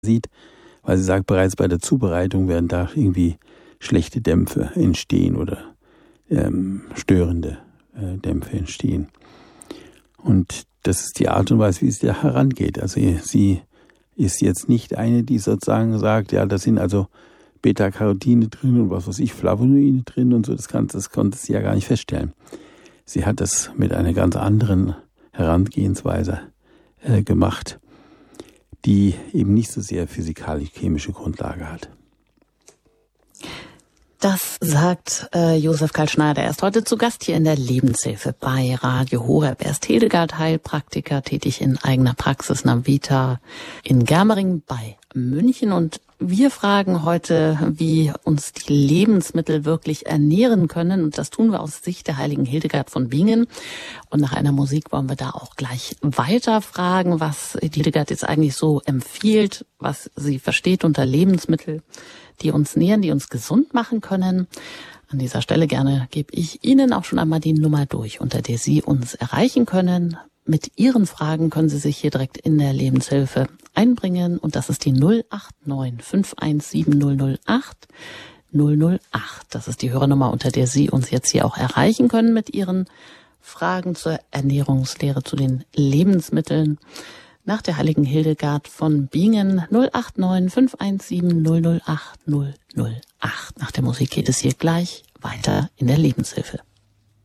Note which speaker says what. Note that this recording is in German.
Speaker 1: sieht, weil sie sagt, bereits bei der Zubereitung werden da irgendwie schlechte Dämpfe entstehen oder störende Dämpfe entstehen. Und das ist die Art und Weise, wie sie da herangeht. Also sie ist jetzt nicht eine, die sozusagen sagt, ja, da sind also Beta-Carotine drin und was weiß ich, Flavonoide drin und so. Das konnte sie ja gar nicht feststellen. Sie hat das mit einer ganz anderen Herangehensweise gemacht, die eben nicht so sehr physikalisch-chemische Grundlage hat.
Speaker 2: Das sagt Josef Karl Schneider. Er ist heute zu Gast hier in der Lebenshilfe bei Radio Horeb. Er ist Hildegard-Heilpraktiker, tätig in eigener Praxis Navita in Germering bei München. Und wir fragen heute, wie uns die Lebensmittel wirklich ernähren können. Und das tun wir aus Sicht der heiligen Hildegard von Bingen. Und nach einer Musik wollen wir da auch gleich weiter fragen, was Hildegard jetzt eigentlich so empfiehlt, was sie versteht unter Lebensmittel, die uns nähren, die uns gesund machen können. An dieser Stelle gerne gebe ich Ihnen auch schon einmal die Nummer durch, unter der Sie uns erreichen können. Mit Ihren Fragen können Sie sich hier direkt in der Lebenshilfe einbringen. Und das ist die 089 517 008 008. Das ist die Hörernummer, unter der Sie uns jetzt hier auch erreichen können mit Ihren Fragen zur Ernährungslehre, zu den Lebensmitteln. Nach der heiligen Hildegard von Bingen 089 517 008 008. Nach der Musik geht es hier gleich weiter in der Lebenshilfe.